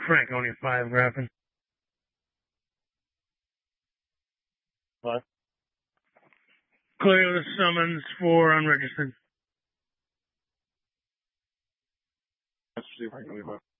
Franconia 5 graphing. What? Clear the summons for unregistered. Let's see if I can leave up.